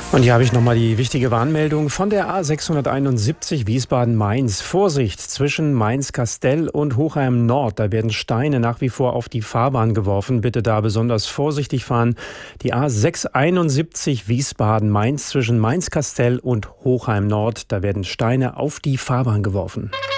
Und hier habe ich nochmal die wichtige Warnmeldung von der A671 Wiesbaden-Mainz. Vorsicht, zwischen Mainz-Kastell und Hochheim-Nord. Da werden Steine nach wie vor auf die Fahrbahn geworfen. Bitte da besonders vorsichtig fahren. Die A671 Wiesbaden-Mainz zwischen Mainz-Kastell und Hochheim-Nord. Da werden Steine auf die Fahrbahn geworfen.